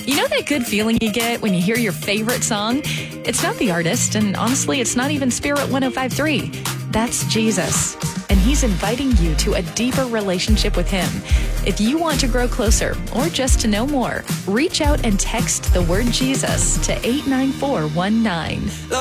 You know that good feeling you get when you hear your favorite song? It's not the artist, and honestly, it's not even Spirit 105.3. That's Jesus. And he's inviting you to a deeper relationship with him. If you want to grow closer or just to know more, reach out and text the word Jesus to 89419.